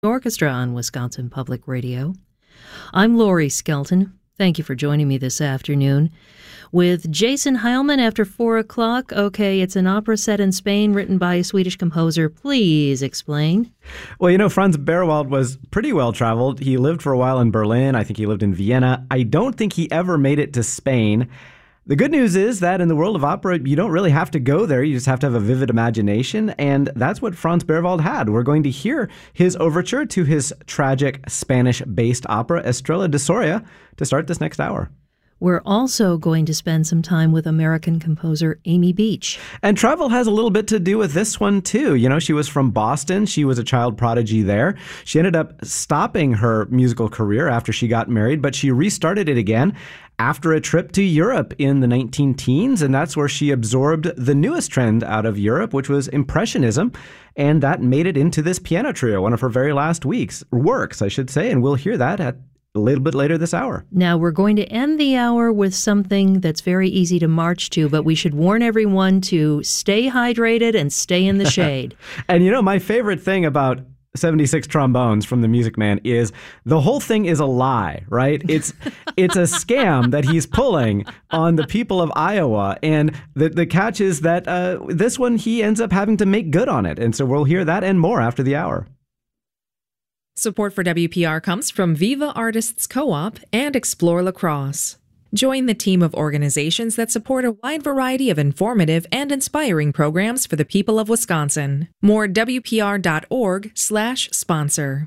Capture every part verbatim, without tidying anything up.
Orchestra on Wisconsin Public Radio. I'm Lori Skelton. Thank you for joining me this afternoon. With Jason Heilman after four o'clock. Okay, it's an opera set in Spain written by a Swedish composer. Please explain. Well, you know, Franz Berwald was pretty well traveled. He lived for a while in Berlin. I think he lived in Vienna. I don't think he ever made it to Spain. The good news is that in the world of opera, you don't really have to go there. You just have to have a vivid imagination. And that's what Franz Berwald had. We're going to hear his overture to his tragic Spanish-based opera, Estrella de Soria, to start this next hour. We're also going to spend some time with American composer Amy Beach. And travel has a little bit to do with this one, too. You know, she was from Boston. She was a child prodigy there. She ended up stopping her musical career after she got married, but she restarted it again after a trip to Europe in the nineteen teens. And that's where she absorbed the newest trend out of Europe, which was Impressionism. And that made it into this piano trio, one of her very last weeks, works, I should say. And we'll hear that at a little bit later this hour. Now, we're going to end the hour with something that's very easy to march to, but we should warn everyone to stay hydrated and stay in the shade. And you know, my favorite thing about seventy-six Trombones from The Music Man is the whole thing is a lie, right? It's it's a scam that he's pulling on the people of Iowa. And the, the catch is that uh, this one, he ends up having to make good on it. And so we'll hear that and more after the hour. Support for W P R comes from Viva Artists Co-op and Explore Lacrosse. Join the team of organizations that support a wide variety of informative and inspiring programs for the people of Wisconsin. More W P R dot org slash sponsor.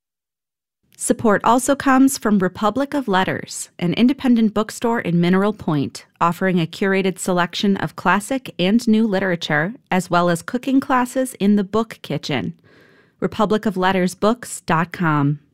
Support also comes from Republic of Letters, an independent bookstore in Mineral Point, offering a curated selection of classic and new literature, as well as cooking classes in the book kitchen. republic of letters books dot com.